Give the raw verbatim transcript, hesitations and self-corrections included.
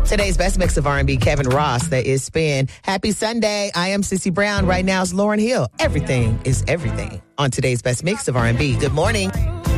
Today's best mix of R and B, Kevin Ross. That is Spin. Happy Sunday. I am Sissy Brown. Right now it's Lauren Hill. Everything is everything on today's best mix of R and B. Good morning.